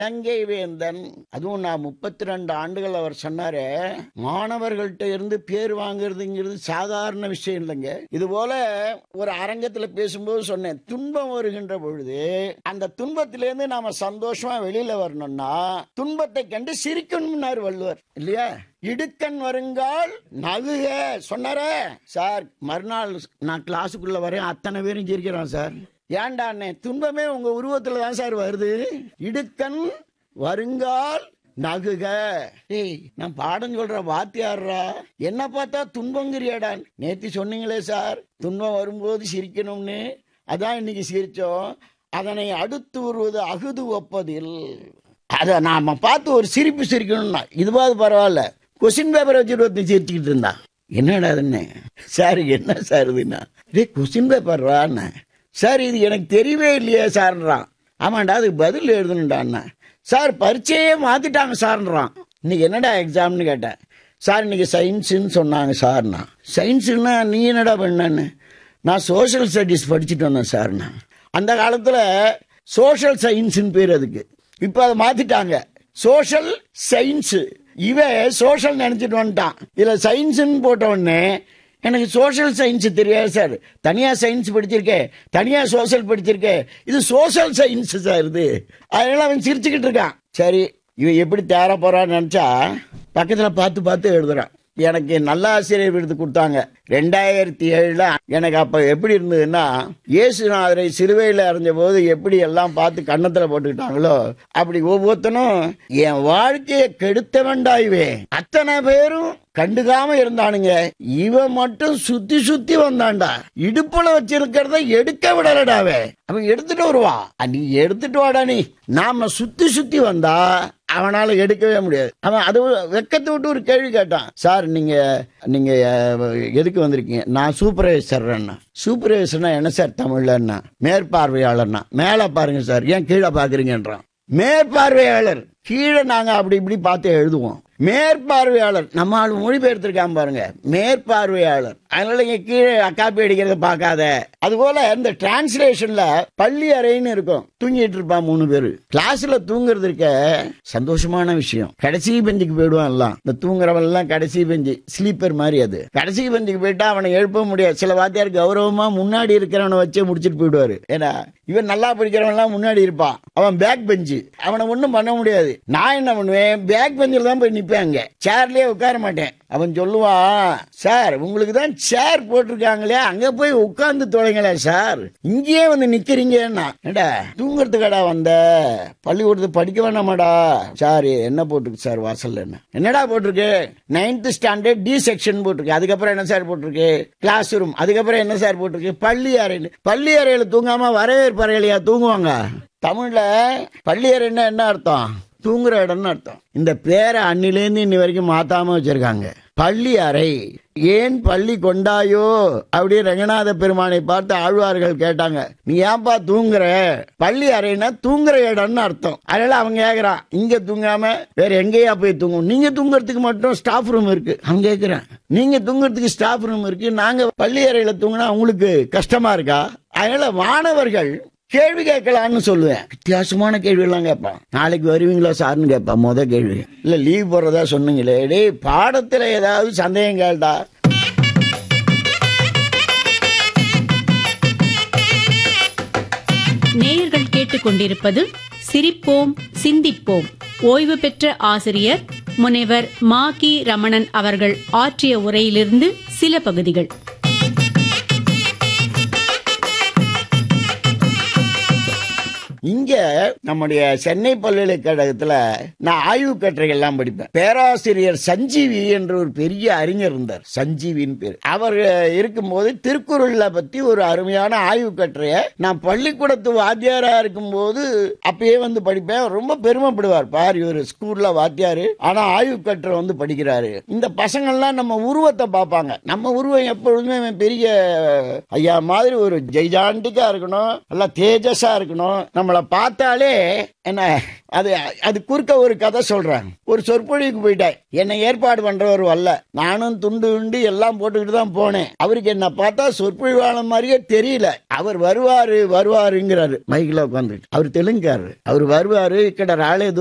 இலங்கை வேந்தன். அதுவும் நான் 32 ஆண்டுகள் அவர் சொன்னாரு, மாணவர்கள்ட்ட இருந்து பேர் வாங்குறதுங்கிறது சாதாரண விஷயம் இல்லைங்க. இது போல ஒரு அரங்கத்துல பேசும்போது சொன்னேன், துன்பம் வருகின்ற பொழுது அந்த துன்பத்திலிருந்து நாம சந்தோஷமா வெளியில வரணும்னா துன்பத்தை கண்டு சிரிக்கணும்னாரு வள்ளுவர் இல்லையா? இடுக்கண் வருங்கால் நகுக சொன்னார சார். மறுநாள் நான் கிளாஸுக்குள்ள வரேன், அத்தனை பேரும் சிரிக்கிறான் சார். ஏன்டா துன்பமே உங்க உருவத்துல தான் சார் வருது. இடுக்கண் வருங்கால் நகுக. ஏய், நான் பாடம் சொல்ற வாத்தியாரா, என்ன பார்த்தா துன்பங்கிறியாடா. நேத்து சொன்னீங்களே சார், துன்பம் வரும்போது சிரிக்கணும்னு, அதான் இன்னைக்கு சிரிச்சோம். அதனை அடுத்து வருவது அகுது ஒப்பதில். அத நாம பார்த்து ஒரு சிரிப்பு சிரிக்கணும்னா இதுவாது பரவாயில்ல. கொஸ்டின் பேப்பர் வச்சுட்டு சிரிச்சுக்கிட்டு இருந்தா என்னடா அதுன்னு. சார் என்ன சார் இதுன்னா, கொஸ்டின் பேப்பர்றான்னு. சார் இது எனக்கு தெரியவே இல்லையே சார்ன்றான். ஆமாண்டா அதுக்கு பதில் எழுதணுண்டான்னா. சார் பரீட்சையே மாத்திட்டாங்க சார்ன்றான். இன்னைக்கு என்னடா எக்ஸாம்னு கேட்டேன். சார் இன்னைக்கு சயின்ஸுன்னு சொன்னாங்க சார்னா. சயின்ஸுன்னா நீ என்னடா பண்ணான்னு. நான் சோஷியல் ஸ்டடீஸ் படிச்சுட்டு வந்தேன் சார்னா. அந்த காலத்துல சோஷியல் சயின்ஸ்ன்னு பேர் அதுக்கு. இப்ப அதை மாத்திட்டாங்க, சோஷியல் சயின்ஸ். இவன் சோஷியல் நினைச்சிட்டு வந்துட்டான். இதுல சயின்ஸ் போட்ட உடனே எனக்கு சோஷியல் சயின்ஸ் தெரியாது சார். தனியா சயின்ஸ் படிச்சிருக்கேன், தனியா சோஷியல் படிச்சிருக்கேன், இது சோஷியல் சயின்ஸ் சார் இது. அதனால அவன் சிரிச்சுக்கிட்டு இருக்கான். சரி, இவன் எப்படி தேர போறான்னு நினைச்சா பக்கத்துல பார்த்து பார்த்து எழுதுறான். எனக்கு நல்ல ஆசிரியர் விருது கொடுத்தாங்க 2007. எனக்கு அப்ப எப்படி இருந்ததுன்னா, இயேசுநாதரை சிலுவையில் அறைஞ்ச போது எப்படி எல்லாம் பார்த்து கன்னத்துல போட்டுக்கிட்டாங்களோ அப்படி ஒவ்வொருத்தனும் என் வாழ்க்கையை கெடுத்த வேண்டாய்வே அத்தனை பேரும் கண்டுக்காம இருந்தானுங்க. இவன் மட்டும் சுத்தி சுத்தி வந்தான்டா. இடுப்புல வச்சிருக்கிறத எடுக்க விடலடாவே. அவன் எடுத்துட்டு வருவா. நீ எடுத்துட்டு வாடா. நீ நாம சுத்தி சுத்தி வந்தா அவனால எடுக்கவே முடியாது. அவன் அது வெக்கத்தை விட்டு ஒரு கேள்வி கேட்டான். சார் நீங்க நீங்க எதுக்கு வந்திருக்கீங்க? நான் சூப்பர்வைசர்னா. சூப்பர்வைசர்னா என்ன சார் தமிழ்லன்னா? மேற்பார்வையாளர்னா. மேல பாருங்க சார், ஏன் கீழே பாக்குறீங்கன்றான். மேற்பார்வையாளர் கீழே நாங்க அப்படி இப்படி பார்த்து எழுதுவோம். மேற்பார்வையாளர் நம்ம ஆள் மொழிபெயர்த்திருக்காம பாருங்க, மேற்பார்வையாளர். அதனால இங்க கீழே காப்பி அடிக்கிறத பார்க்காத. அதுபோல இந்த டிரான்ஸ்லேஷன்ல பள்ளி அறைன்னு இருக்கும், தூங்கிட்டு இருப்பான் 3 பேரு. கிளாஸ்ல தூங்குறது இருக்க சந்தோஷமான விஷயம். கடைசி பெஞ்சுக்கு போயிடுவான் எல்லாம். இந்த தூங்குறவன் எல்லாம் கடைசி பெஞ்சு ஸ்லீப்பர் மாதிரி. அது கடைசி பெஞ்சுக்கு போயிட்டா அவனை எழுப்ப முடியாது. சில வாத்தியார் கௌரவமா முன்னாடி இருக்கிறவனை வச்சே முடிச்சிட்டு போயிடுவாரு. ஏன்னா இவன் நல்லா படிக்கிறவன் எல்லாம் முன்னாடி இருப்பான், அவன் பேக் பெஞ்சு, அவனை ஒன்னும் பண்ண முடியாது. நான் என்ன பண்ணுவேன், பேக் பெஞ்சில் தான் போய் நிப்பேன், சேர்லயே உட்கார மாட்டேன். அவன் சொல்லுவான், சார் உங்களுக்கு தான் சேர் போட்டிருக்காங்களே, அங்க போய் உட்கார்ந்து தொலைங்களே சார், இங்கேயே வந்து நிக்கிறீங்கன்னா. தூங்குறதுக்கடா வந்த, பள்ளிக்கூடத்துக்கு படிக்க வேணாமாடா? சார் என்ன போட்டிருக்கு சார் வாசல்ல? என்னடா போட்டிருக்கு? 9th ஸ்டாண்டர்ட் டி செக்ஷன் போட்டிருக்கு. அதுக்கப்புறம் என்ன சார் போட்டிருக்கு? Class room. அதுக்கப்புறம் என்ன சார் போட்டிருக்கு? பள்ளி அறையில். பள்ளி அறையில தூங்காம வரவேற்பு அறையிலையா தூங்குவாங்க? தமிழ்ல பள்ளி அறைன்னா என்ன அர்த்தம்? தூங்குற இடம்னு அர்த்தம். இந்த பேரை அன்னிலேருந்து இன்னி வரைக்கும் மாத்தாம வச்சிருக்காங்க. பள்ளி அறை. ஏன் பள்ளி கொண்டாயோ அப்படி ரங்கநாத பெருமானை பார்த்து ஆழ்வார்கள் கேட்டாங்க, நீ ஏன்பா தூங்குற? பள்ளி அறைனா தூங்குற இடம்னு அர்த்தம். அதனால அவங்க கேக்குறான், இங்க தூங்காம வேற எங்கேயா போய் தூங்கும்? நீங்க தூங்குறதுக்கு மட்டும் ஸ்டாஃப் ரூம் இருக்கு. அவங்க கேக்குறேன், நீங்க தூங்குறதுக்கு ஸ்டாஃப் ரூம் இருக்கு, நாங்க பள்ளி அறையில தூங்கினா உங்களுக்கு கஷ்டமா இருக்கா? அதனால மாணவர்கள் கேள்வி கேட்கலான்னு சொல்லுவேன். வித்தியாசமான கேள்வி எல்லாம் கேட்பான். நாளைக்கு வருவீங்களா சார்னு கேட்பான். முத கேள்வி. இல்ல லீவ் போடுறதா சொன்னீங்களே, டேய் பாடத்துல ஏதாவது சந்தேகம் கேள்டா. நேயர்கள் கேட்டுக்கொண்டிருப்பது சிரிப்போம் சிந்திப்போம். ஓய்வு பெற்ற ஆசிரியர் முனைவர் மா. கி. ரமணன் அவர்கள் ஆற்றிய உரையிலிருந்து சில பகுதிகள். இங்க நம்முடைய சென்னை பல்கலைக்கழகத்துல நான் ஆய்வு கட்டுரைகள் எல்லாம் படிப்பேன். பேராசிரியர் சஞ்சீவி என்ற ஒரு பெரிய அறிஞர் இருந்தார், சஞ்சீவின் பேர். அவர் இருக்கும்போது திருக்குறளை பத்தி ஒரு அருமையான ஆய்வு கட்டுரைய நான் பள்ளிக்கூடத்து வாத்தியாரா இருக்கும் போது அப்பயே வந்து படிப்பேன். ரொம்ப பெருமைப்படுவார், பார் இவர் ஸ்கூல்ல வாத்தியாரு ஆனா ஆய்வு கட்டுரை வந்து படிக்கிறாரு. இந்த பசங்கள்லாம் நம்ம உருவத்தை பார்ப்பாங்க. நம்ம உருவம் எப்பொழுதுமே பெரிய ஐயா மாதிரி ஒரு ஜெய்ஜாண்டிக்கா இருக்கணும், நல்லா தேஜஸா இருக்கணும், நம்ம நம்மளை பார்த்தாலே என்ன அது குறுக்க ஒரு கதை சொல்றேன். ஒரு சொற்பொழிவுக்கு போயிட்டேன், என்னை ஏற்பாடு பண்றவர் வரல, நானும் துண்டு எல்லாம் போட்டுக்கிட்டு தான் போனேன். அவருக்கு என்ன பார்த்தா சொற்பொழிவாளர் மாதிரியே தெரியல. அவர் வருவாருங்கிறாரு மைக்கில் உட்காந்துட்டு. அவர் தெலுங்குக்காரரு. அவர் வருவாரு, ఇక్కడ రాలేదు